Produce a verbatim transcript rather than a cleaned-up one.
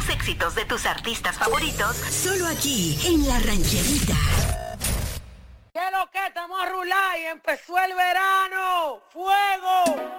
Los éxitos de tus artistas favoritos. Solo aquí, en La Rancherita. ¿Qué es lo que? Estamos a rular y empezó el verano. ¡Fue!